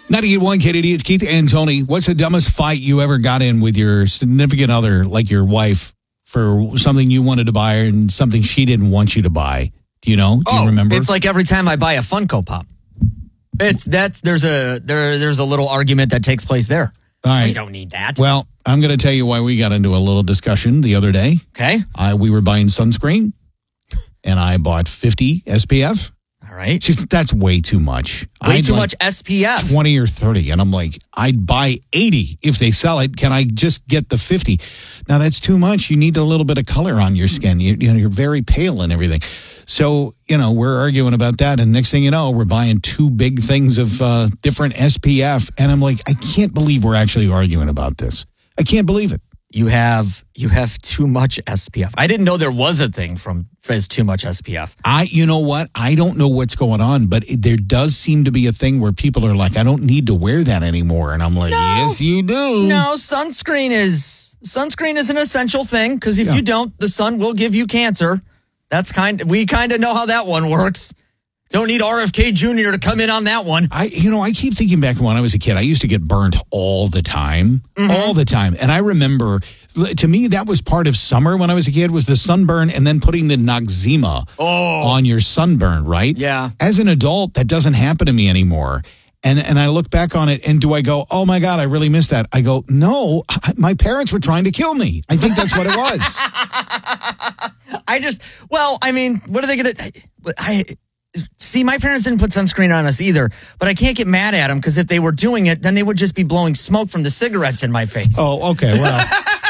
98.1 KDD, it's Keith and Tony. What's the dumbest fight you ever got in with your significant other, like your wife, for something you wanted to buy and something she didn't want you to buy? Do you know? Do you remember? It's like every time I buy a Funko Pop. There's a little argument that takes place there. All right. We don't need that. Well, I'm going to tell you why we got into a little discussion the other day. Okay. We were buying sunscreen, and I bought 50 SPF. All right. That's way too much. Way too much SPF. 20 or 30. And I'm like, I'd buy 80 if they sell it. Can I just get the 50? Now, that's too much. You need a little bit of color on your skin. You're very pale and everything. So, we're arguing about that. And next thing you know, we're buying two big things of different SPF. And I'm like, I can't believe we're actually arguing about this. I can't believe it. You have too much SPF. I didn't know there was a thing as too much SPF. You know what? I don't know what's going on, but there does seem to be a thing where people are like, I don't need to wear that anymore. And I'm like, yes, you do. No, sunscreen is an essential thing because if you don't, the sun will give you cancer. We kind of know how that one works. Don't need RFK Jr. to come in on that one. I keep thinking back to when I was a kid. I used to get burnt all the time. And I remember, to me, that was part of summer when I was a kid, was the sunburn and then putting the Noxzema on your sunburn, right? Yeah. As an adult, that doesn't happen to me anymore. And I look back on it, and do I go, oh, my God, I really missed that? I go, no, my parents were trying to kill me. I think that's what it was. What are they going to... See, my parents didn't put sunscreen on us either, but I can't get mad at them because if they were doing it, then they would just be blowing smoke from the cigarettes in my face. Oh, okay. Well,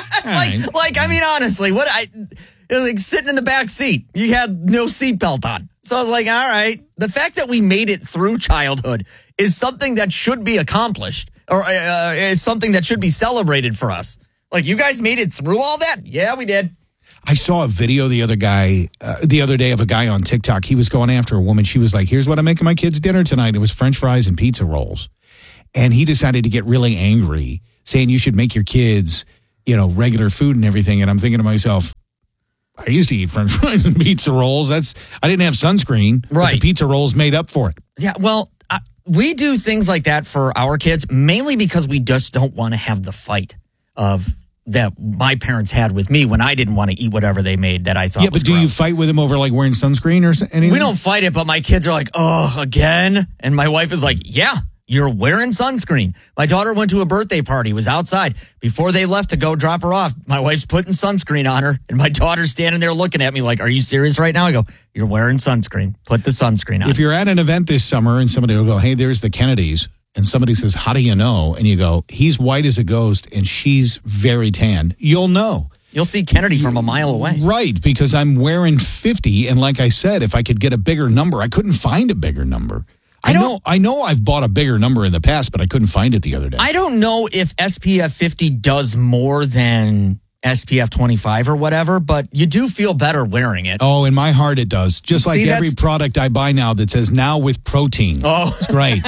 honestly, it was like sitting in the back seat. You had no seatbelt on. So I was like, all right. The fact that we made it through childhood is something that should be accomplished or is something that should be celebrated for us. Like, you guys made it through all that? Yeah, we did. I saw a video the other day of a guy on TikTok. He was going after a woman. She was like, here's what I'm making my kids dinner tonight. It was French fries and pizza rolls. And he decided to get really angry, saying you should make your kids, regular food and everything. And I'm thinking to myself, I used to eat French fries and pizza rolls. I didn't have sunscreen. Right. But the pizza rolls made up for it. Yeah, well, we do things like that for our kids, mainly because we just don't want to have the fight that my parents had with me when I didn't want to eat whatever they made that I thought was Yeah, but do gross. you fight with them over like wearing sunscreen or anything? We don't fight it, but my kids are like, oh, again? And my wife is like, yeah, you're wearing sunscreen. My daughter went to a birthday party, was outside. Before they left to go drop her off, my wife's putting sunscreen on her, and my daughter's standing there looking at me like, are you serious right now? I go, you're wearing sunscreen. Put the sunscreen on. If you're at an event this summer and somebody will go, hey, there's the Kennedys, and somebody says, how do you know? And you go, he's white as a ghost and she's very tan. You'll know. You'll see Kennedy from a mile away. Right, because I'm wearing 50. And like I said, if I could get a bigger number, I couldn't find a bigger number. I know I've bought a bigger number in the past, but I couldn't find it the other day. I don't know if SPF 50 does more than SPF 25 or whatever, but you do feel better wearing it. Oh, in my heart it does. Just like every product I buy now that says now with protein. Oh. It's great.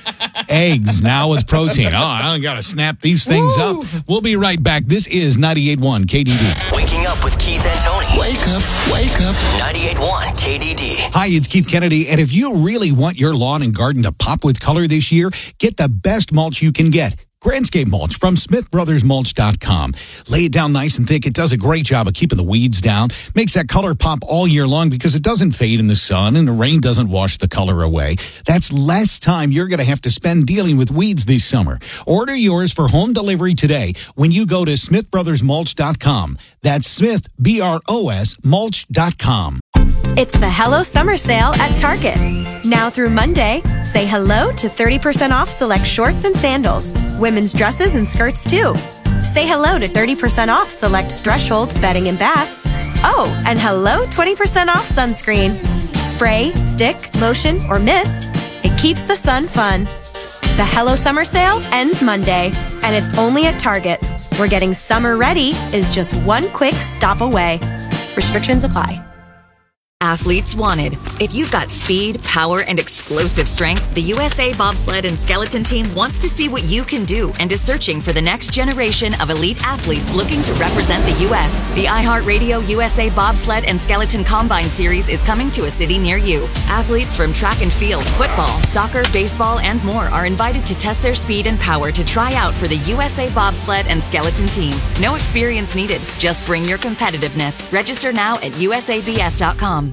Eggs now with protein. Oh, I got to snap these things up. We'll be right back. This is 98.1 KDD. Waking up with Keith and Tony. Wake up. 98.1 KDD. Hi, it's Keith Kennedy. And if you really want your lawn and garden to pop with color this year, get the best mulch you can get. Grandscape Mulch from SmithBrothersMulch.com. Lay it down nice and thick. It does a great job of keeping the weeds down. Makes that color pop all year long because it doesn't fade in the sun and the rain doesn't wash the color away. That's less time you're going to have to spend dealing with weeds this summer. Order yours for home delivery today when you go to SmithBrothersMulch.com. That's Smith, BROS, Mulch.com. It's the Hello Summer Sale at Target. Now through Monday, say hello to 30% off select shorts and sandals. Women's dresses and skirts too. Say hello to 30% off select Threshold bedding and bath. Oh, and hello 20% off sunscreen. Spray, stick, lotion, or mist. It keeps the sun fun. The Hello Summer Sale ends Monday, and it's only at Target, where getting summer ready is just one quick stop away. Restrictions apply. Athletes wanted. If you've got speed, power, and experience, explosive strength, the USA Bobsled and Skeleton Team wants to see what you can do and is searching for the next generation of elite athletes looking to represent the U.S. The iHeartRadio USA Bobsled and Skeleton Combine Series is coming to a city near you. Athletes from track and field, football, soccer, baseball, and more are invited to test their speed and power to try out for the USA Bobsled and Skeleton Team. No experience needed. Just bring your competitiveness. Register now at usabs.com.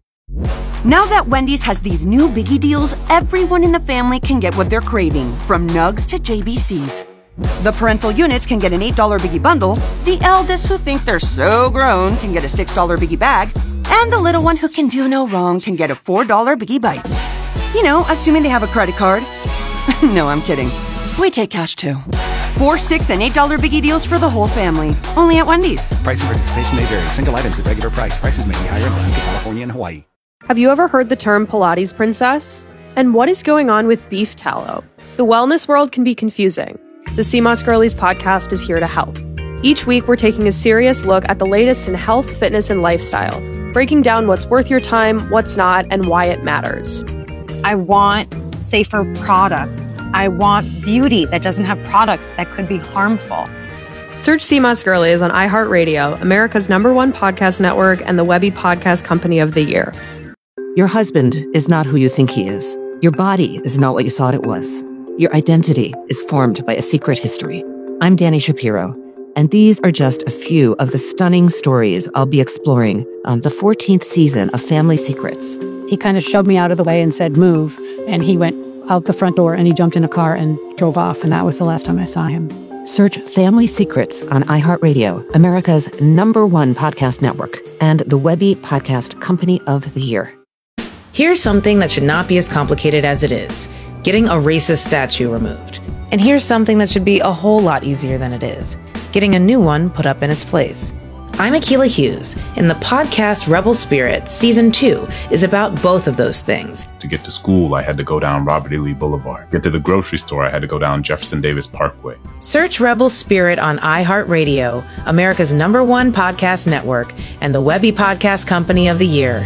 Now that Wendy's has these new biggie deals, everyone in the family can get what they're craving, from nugs to JBCs. The parental units can get an $8 biggie bundle, the eldest who think they're so grown can get a $6 biggie bag, and the little one who can do no wrong can get a $4 biggie bites. You know, assuming they have a credit card. No, I'm kidding. We take cash too. $4, $6, and $8 biggie deals for the whole family. Only at Wendy's. Price and participation may vary. Single items at regular price. Prices may be higher in Alaska, California, and Hawaii. Have you ever heard the term Pilates princess? And what is going on with beef tallow? The wellness world can be confusing. The CMOS Girlies podcast is here to help. Each week, we're taking a serious look at the latest in health, fitness, and lifestyle, breaking down what's worth your time, what's not, and why it matters. I want safer products. I want beauty that doesn't have products that could be harmful. Search CMOS Girlies on iHeartRadio, America's #1 podcast network, and the Webby Podcast Company of the Year. Your husband is not who you think he is. Your body is not what you thought it was. Your identity is formed by a secret history. I'm Danny Shapiro, and these are just a few of the stunning stories I'll be exploring on the 14th season of Family Secrets. He kind of shoved me out of the way and said, move. And he went out the front door and he jumped in a car and drove off. And that was the last time I saw him. Search Family Secrets on iHeartRadio, America's #1 podcast network, and the Webby Podcast Company of the Year. Here's something that should not be as complicated as it is: getting a racist statue removed. And here's something that should be a whole lot easier than it is: getting a new one put up in its place. I'm Akilah Hughes, and the podcast Rebel Spirit Season 2 is about both of those things. To get to school, I had to go down Robert E. Lee Boulevard. Get to the grocery store, I had to go down Jefferson Davis Parkway. Search Rebel Spirit on iHeartRadio, America's #1 podcast network, and the Webby Podcast Company of the Year.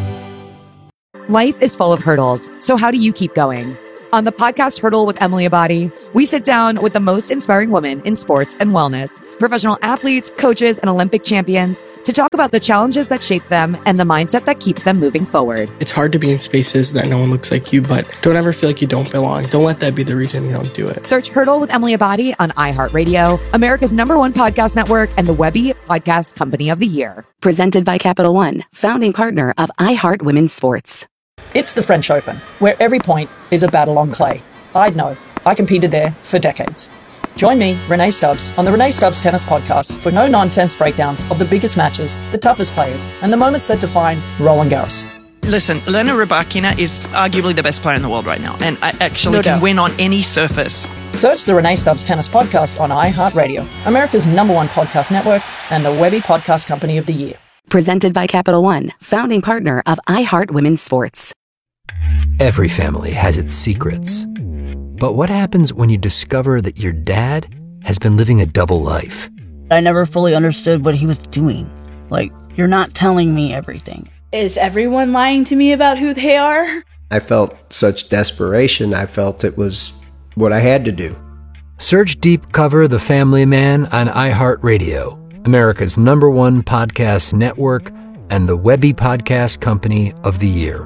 Life is full of hurdles, so how do you keep going? On the podcast Hurdle with Emily Abadi, we sit down with the most inspiring women in sports and wellness, professional athletes, coaches, and Olympic champions to talk about the challenges that shape them and the mindset that keeps them moving forward. It's hard to be in spaces that no one looks like you, but don't ever feel like you don't belong. Don't let that be the reason you don't do it. Search Hurdle with Emily Abadi on iHeartRadio, America's #1 podcast network, and the Webby Podcast Company of the Year. Presented by Capital One, founding partner of iHeart Women's Sports. It's the French Open, where every point is a battle on clay. I'd know. I competed there for decades. Join me, Renee Stubbs, on the Renee Stubbs Tennis Podcast for no-nonsense breakdowns of the biggest matches, the toughest players, and the moments that define Roland Garros. Listen, Elena Rybakina is arguably the best player in the world right now, and I actually can win on any surface. Search the Renee Stubbs Tennis Podcast on iHeartRadio, America's #1 podcast network, and the Webby Podcast Company of the Year. Presented by Capital One, founding partner of iHeart Women's Sports. Every family has its secrets. But what happens when you discover that your dad has been living a double life? I never fully understood what he was doing. Like, you're not telling me everything. Is everyone lying to me about who they are? I felt such desperation. I felt it was what I had to do. Search Deep Cover The Family Man on iHeartRadio, America's #1 podcast network, and the Webby Podcast Company of the Year.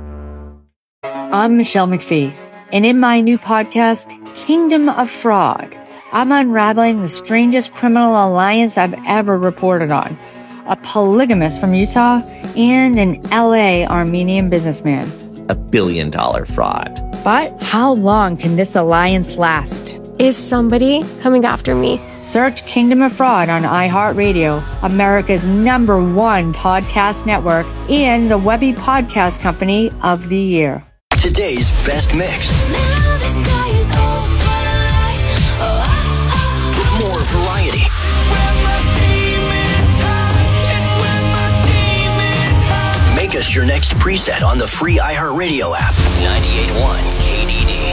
I'm Michelle McPhee, and in my new podcast, Kingdom of Fraud, I'm unraveling the strangest criminal alliance I've ever reported on. A polygamist from Utah and an LA Armenian businessman. $1 billion fraud. But how long can this alliance last? Is somebody coming after me? Search Kingdom of Fraud on iHeartRadio, America's #1 podcast network, and the Webby Podcast Company of the Year. Today's best mix. With more variety. Make us your next preset on the free iHeartRadio app. 98.1 KDD.